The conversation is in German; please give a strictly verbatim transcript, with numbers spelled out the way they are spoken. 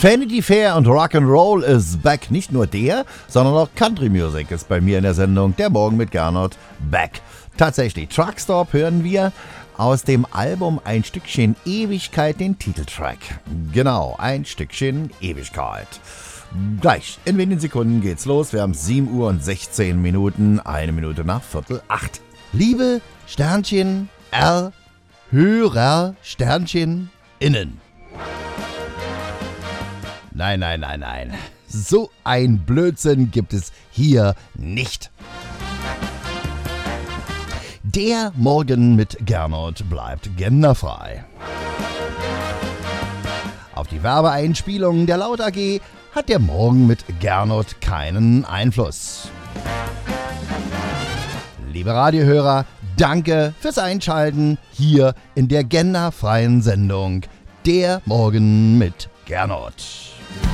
Vanity Fair und Rock'n'Roll ist back. Nicht nur der, sondern auch Country Music ist bei mir in der Sendung Der Morgen mit Gernot back. Tatsächlich, Truckstop hören wir aus dem Album Ein Stückchen Ewigkeit den Titeltrack. Genau, Ein Stückchen Ewigkeit. Gleich, in wenigen Sekunden geht's los. Wir haben sieben Uhr und sechzehn Minuten, eine Minute nach Viertel acht. Liebe Sternchen R, Hörer Sternchen innen. Nein, nein, nein, nein. So ein Blödsinn gibt es hier nicht. Der Morgen mit Gernot bleibt genderfrei. Auf die Werbeeinspielungen der Laut A G hat der Morgen mit Gernot keinen Einfluss. Liebe Radiohörer, danke fürs Einschalten hier in der genderfreien Sendung Der Morgen mit Gernot.